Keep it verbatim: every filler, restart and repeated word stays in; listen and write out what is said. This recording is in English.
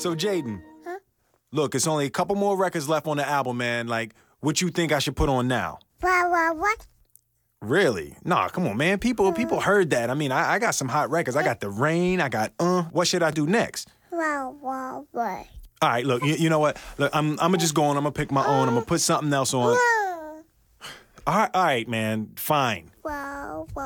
So, Jaden, Huh? look, it's only a couple more records left on the album, man. Like, what you think I should put on now? What, what, what? Really? Nah, come on, man. People people heard that. I mean, I, I got some hot records. I got The Rain. I got Uh. What should I do next? What, what, what? All right, look, you, you know what? Look, I'm I'm gonna just go on. I'm gonna pick my own. I'm gonna put something else on. What, All right, all right, man. Fine. what?